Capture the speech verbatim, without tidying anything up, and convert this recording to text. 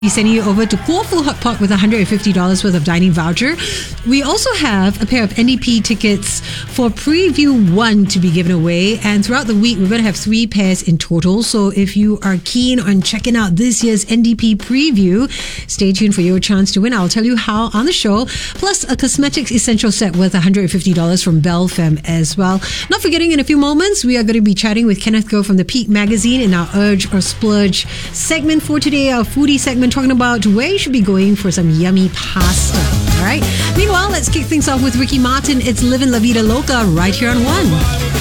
He's sending you over to Kuo Fu Hot Pot with one hundred fifty dollars worth of dining voucher. We also have a pair of N D P tickets for Preview one to be given away. And throughout the week, we're going to have three pairs in total. So if you are keen on checking out this year's N D P Preview, stay tuned for your chance to win. I'll tell you how on the show. Plus a cosmetics essential set worth one hundred fifty dollars from Belfem as well. Not forgetting, in a few moments, we are going to be chatting with Kenneth Goh from the Peak Magazine in our Urge or Splurge segment for today, our foodie segment, talking about where you should be going for some yummy pasta. All right. Meanwhile, let's kick things off with Ricky Martin. It's Livin' La Vida Loca right here on One.